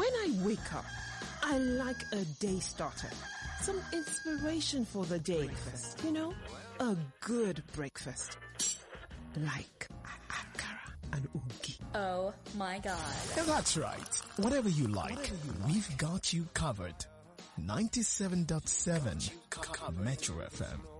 When I wake up, I like a day starter. Some inspiration for the day. You know, a good breakfast. Like akara and ugi. Oh my God. That's right. Whatever you like, we've got you covered. 97.7 Metro FM.